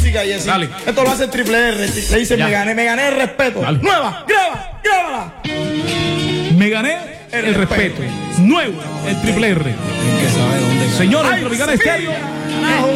música y así. Dale. Esto lo hace el Triple R. Le dice, Ya. me gané el respeto. Dale. Nueva, grábala. Me gané el respeto. Nuevo, el Triple R. Hay que saber dónde. Señores, Ay, Tropicana sí. Estéreo. Carajo.